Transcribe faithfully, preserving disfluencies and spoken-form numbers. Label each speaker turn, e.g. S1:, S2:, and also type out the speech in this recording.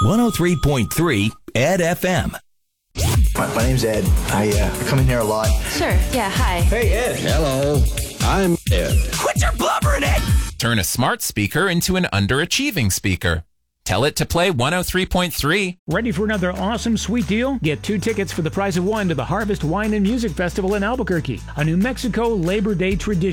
S1: one oh three point three Ed F M.
S2: My, my name's Ed. I uh, come in here a lot.
S3: Sure, yeah, hi.
S4: Hey, Ed.
S5: Hello, I'm Ed.
S1: Quit your blubbering, Ed!
S6: Turn a smart speaker into an underachieving speaker. Tell it to play one oh three point three.
S7: Ready for another awesome sweet deal? Get two tickets for the price of one to the Harvest Wine and Music Festival in Albuquerque, a New Mexico Labor Day tradition.